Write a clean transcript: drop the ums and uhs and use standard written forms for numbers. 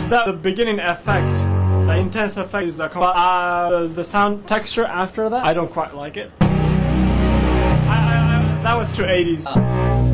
That the beginning effect, the intense effect is the sound texture after that. I don't quite like it. That was too 80s.